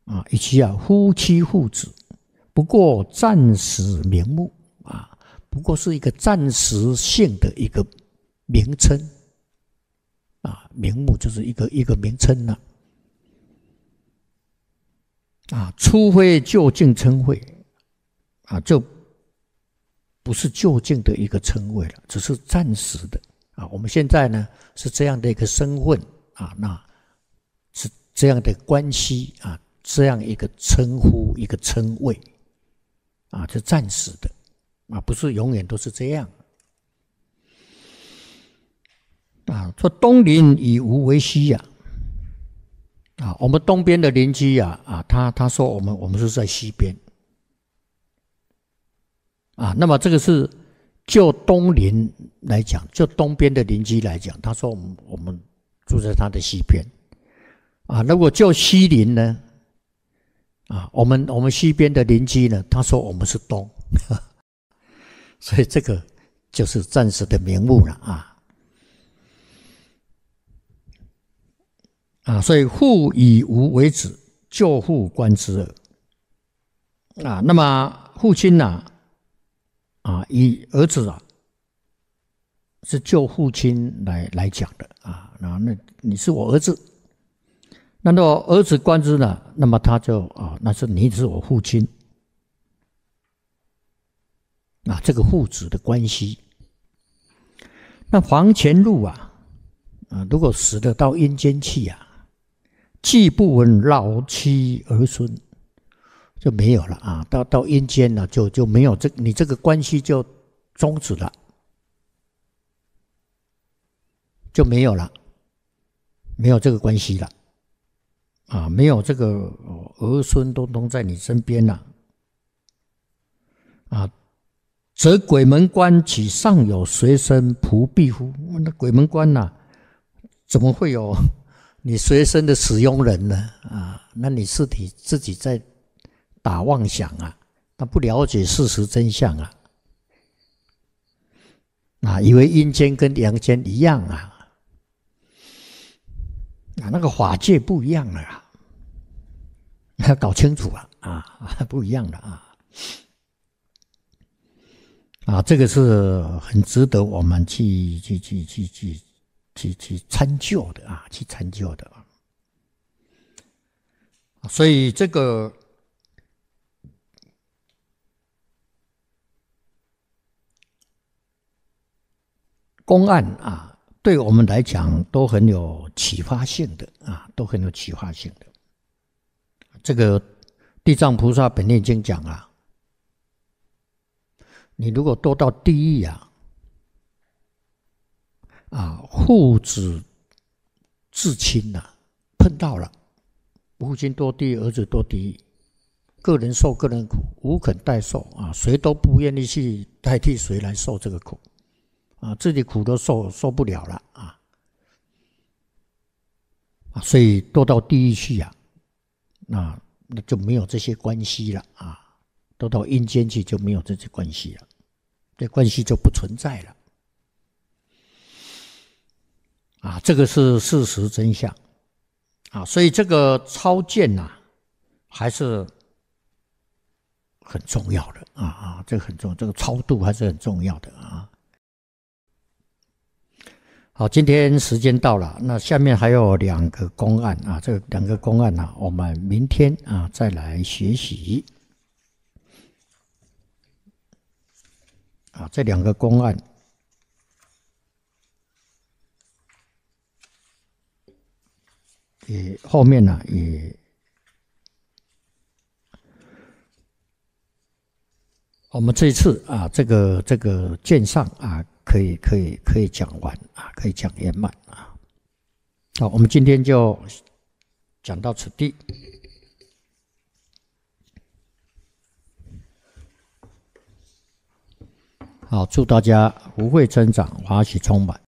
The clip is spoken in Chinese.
以及夫妻父子，不过暂时名目不过是一个暂时性的一个名称名目就是一个名称除非就近称谓就不是就近的一个称谓了，只是暂时的我们现在呢是这样的一个身份那是这样的关系这样一个称呼一个称谓是暂时的不是永远都是这样说东邻以无为西我们东边的邻居他说我们是在西边那么这个是就东邻来讲，就东边的邻居来讲，他说我们住在他的西边如果就西邻呢我们西边的邻居呢，他说我们是东所以这个就是暂时的名目了所以父以无为子，就父观之耳那么父亲以儿子是就父亲来讲的那你是我儿子，那么儿子观之呢，那么他就那是你是我父亲这个父子的关系。那房前禄如果死了到阴间去既不闻老妻儿孙，就没有了到阴间了就没有你这个关系就终止了，就没有了，没有这个关系了没有这个儿孙都在你身边了则鬼门关岂尚有随身仆婢乎？那鬼门关怎么会有你随身的使用人呢那你是你自己在打妄想他不了解事实真相以为阴间跟阳间一样那个法界不一样了要搞清楚不一样的这个是很值得我们去参究的去参究的所以这个公案对我们来讲都很有启发性的都很有启发性的。这个地藏菩萨本愿经讲你如果堕到地狱父子至亲碰到了，父亲堕地狱，儿子堕地狱，个人受个人苦，无肯代受谁都不愿意去代替谁来受这个苦自己苦都受不了了所以堕到地狱去那就没有这些关系了堕到阴间去就没有这些关系了，这关系就不存在了这个是事实真相所以这个超荐还是很重要的这个很重要，这个超度还是很重要的好，今天时间到了，那下面还有2个公案这2个公案我们明天再来学习这2个公案也后面也我们这一次这个卷上可以讲完可以讲圆满好，我们今天就讲到此地。好，祝大家福慧增长，法喜充满。